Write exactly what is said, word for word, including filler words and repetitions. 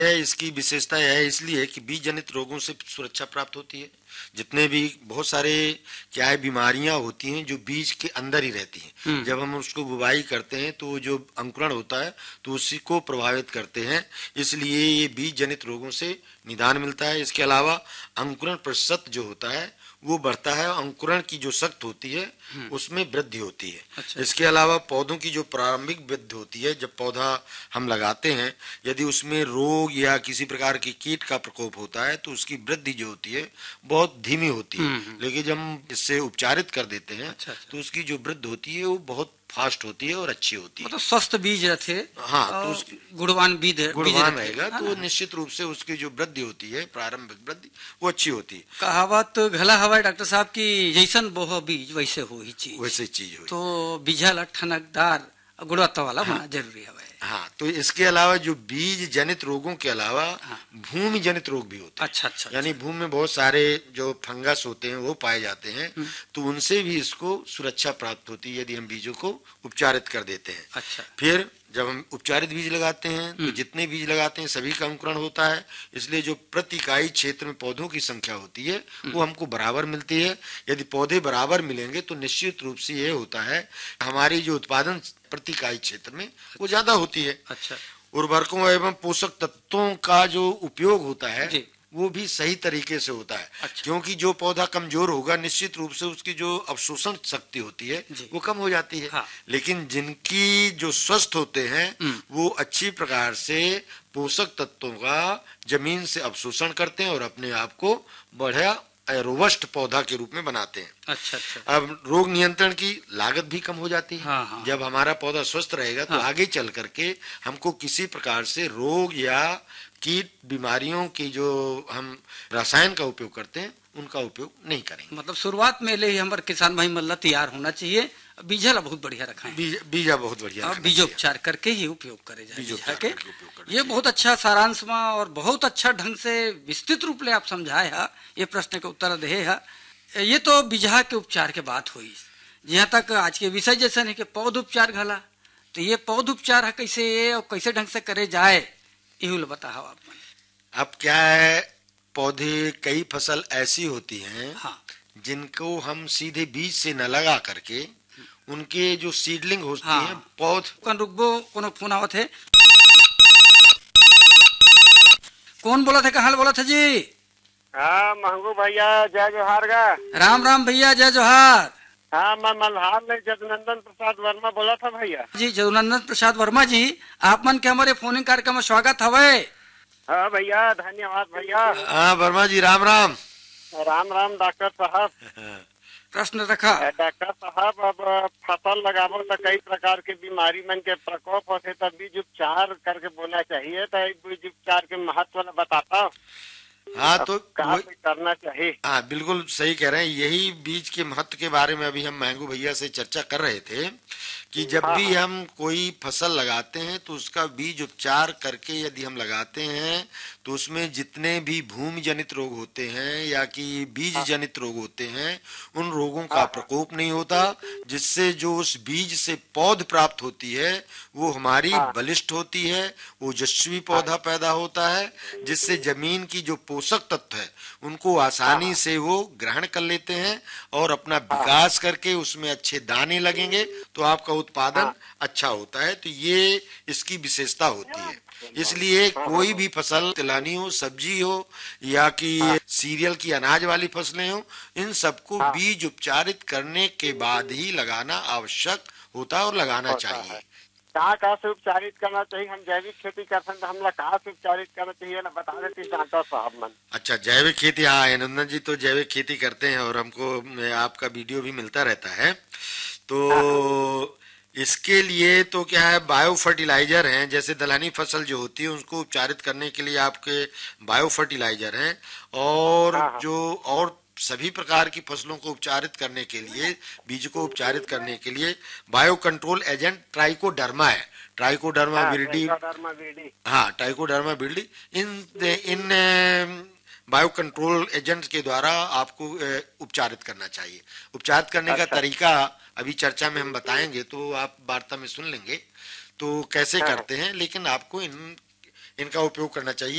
है इसकी विशेषता है इसलिए कि बीज जनित रोगों से सुरक्षा प्राप्त होती है। जितने भी बहुत सारे क्या है बीमारियां होती हैं जो बीज के अंदर ही रहती हैं, जब हम उसको बुवाई करते हैं तो जो अंकुरण होता है तो उसी को प्रभावित करते हैं, इसलिए ये बीज जनित रोगों से निदान मिलता है। इसके अलावा अंकुरण प्रतिशत जो होता है वो बढ़ता है, अंकुरण की जो शक्ति होती है उसमें वृद्धि होती है। अच्छा। इसके अलावा पौधों की जो प्रारंभिक वृद्धि होती है, जब पौधा हम लगाते हैं यदि उसमें रोग या किसी प्रकार की कीट का प्रकोप होता है तो उसकी वृद्धि जो होती है बहुत धीमी होती है, लेकिन जब हम इससे उपचारित कर देते हैं अच्छा, अच्छा। तो उसकी जो वृद्धि होती है वो बहुत फास्ट होती है और अच्छी होती है। मतलब स्वस्थ बीज रखे, हाँ, तो उसकी गुणवान बीज गुणवान रहेगा तो निश्चित रूप से उसकी जो वृद्धि होती है प्रारंभिक वृद्धि वो अच्छी होती है। कहावत घला हवा डॉक्टर साहब की जैसन बोह बीज वैसे हो ही चीज, वैसे चीज हो तो बीजल ठनकदार गुणवत्ता वाला होना जरूरी है। हाँ, तो इसके अलावा जो बीज जनित रोगों के अलावा हाँ। भूमि जनित रोग भी होते हैं। अच्छा अच्छा, यानी भूमि में बहुत सारे जो फंगस होते हैं वो पाए जाते हैं, तो उनसे भी इसको सुरक्षा प्राप्त होती है यदि हम बीजों को उपचारित कर देते हैं। अच्छा। फिर जब हम उपचारित बीज लगाते हैं तो जितने बीज लगाते हैं सभी का अंकुरण होता है, इसलिए जो प्रति इकाई क्षेत्र में पौधों की संख्या होती है वो हमको बराबर मिलती है। यदि पौधे बराबर मिलेंगे तो निश्चित रूप से ये होता है हमारी जो उत्पादन प्रति इकाई क्षेत्र में वो ज्यादा होती है। अच्छा। उर्वरकों एवं पोषक तत्वों का जो उपयोग होता है वो भी सही तरीके से होता है। अच्छा। क्योंकि जो पौधा कमजोर होगा निश्चित रूप से उसकी जो अवशोषण शक्ति होती है वो कम हो जाती है। हाँ। लेकिन जिनकी जो स्वस्थ होते हैं वो अच्छी प्रकार से पोषक तत्वों का जमीन से अवशोषण करते हैं और अपने आप को बढ़िया रोबस्ट पौधा के रूप में बनाते हैं। अच्छा अच्छा। अब रोग नियंत्रण की लागत भी कम हो जाती है। हाँ हाँ। जब हमारा पौधा स्वस्थ रहेगा तो हाँ। आगे चल करके हमको किसी प्रकार से रोग या कीट बीमारियों की जो हम रसायन का उपयोग करते हैं उनका उपयोग नहीं करेंगे। मतलब शुरुआत में ले हमारे किसान भाई मल्ला तैयार होना चाहिए, बीजा बहुत बढ़िया रखा है, बीज, बीजा बहुत बढ़िया, बीजोपचार करके ही उपयोग करे जाए के। ये बहुत अच्छा सारांश में और बहुत अच्छा ढंग से विस्तृत रूप ले आप समझाए है, ये प्रश्न के उत्तर दे है। ये तो बीजा के उपचार के बात हुई, जहाँ तक आज के विषय जैसे है कि पौध उपचार घला, तो ये पौध उपचार है कैसे और कैसे ढंग से करे जाए यही बताओ आप। अब क्या है, पौधे कई फसल ऐसी होती हैं हाँ। जिनको हम सीधे बीज से न लगा करके उनके जो सीडलिंग होती हाँ। हैं पौध कौन रुकबो कौन फोन आवत है, कौन बोला था, कहाँ बोला था जी? हाँ महंगू भैया जय जोहार गा। राम राम भैया जय जोहार। हाँ मैं मल्हार में जदुनंदन प्रसाद वर्मा बोला था भैया जी। जदुनंदन प्रसाद वर्मा जी, आप मन के हमारे फोनिंग कार्यक्रम में स्वागत हवे। हाँ भैया धन्यवाद भैया। हाँ वर्मा जी राम राम। राम राम डॉक्टर साहब। प्रश्न रखा डॉक्टर साहब, अब फसल लगाबो तो कई प्रकार के बीमारी मन के प्रकोप होते तब बीज उपचार करके बोलना चाहिए, तो बीज उपचार के महत्व बताता। हाँ तो कहाँ पे करना चाहिए? हाँ बिल्कुल सही कह रहे हैं, यही बीज के महत्व के बारे में अभी हम महंगू भैया से चर्चा कर रहे थे कि जब हाँ, भी हम कोई फसल लगाते हैं तो उसका बीज उपचार करके यदि हम लगाते हैं तो उसमें जितने भी भूमि जनित रोग होते हैं या कि बीज जनित रोग होते हैं उन रोगों का प्रकोप नहीं होता, जिससे जो उस बीज से पौध प्राप्त होती है वो हमारी बलिष्ठ होती है, ओजस्वी पौधा पैदा होता है, जिससे जमीन की जो पोषक तत्व है उनको आसानी से वो ग्रहण कर लेते हैं और अपना विकास करके उसमें अच्छे दाने लगेंगे तो आपका उत्पादन अच्छा होता है। तो ये इसकी विशेषता होती है। इसलिए कोई भी फसल तिलहनी हो, सब्जी हो या कि सीरियल की अनाज वाली फसलें हो, इन सबको बीज उपचारित करने के बाद ही लगाना आवश्यक होता है और लगाना चाहिए। कहाँ कहाँ से उपचारित करना चाहिए? हम जैविक खेती करते हैं तो हम लोग कहाँ से उपचारित करना चाहिए ना बता देते डॉक्टर साहब मन। अच्छा जैविक खेती, हाँ आनंदन जी तो जैविक खेती करते हैं और हमको आपका वीडियो भी मिलता रहता है। तो इसके लिए तो क्या है, बायो फर्टिलाइजर हैं, जैसे दलहनी फसल जो होती है उसको उपचारित करने के लिए आपके बायो फर्टिलाइजर हैं, और जो और सभी प्रकार की फसलों को उपचारित करने के लिए, बीज को उपचारित करने के लिए बायो कंट्रोल एजेंट ट्राइकोडर्मा है, ट्राइकोडर्मा विरिडी। हाँ ट्राइकोडर्मा विरिडी, इन इन बायो कंट्रोल एजेंट्स के द्वारा आपको उपचारित करना चाहिए। उपचारित करने का तरीका अभी चर्चा में हम बताएंगे तो आप वार्ता में सुन लेंगे तो कैसे करते हैं, लेकिन आपको इन इनका उपयोग करना चाहिए।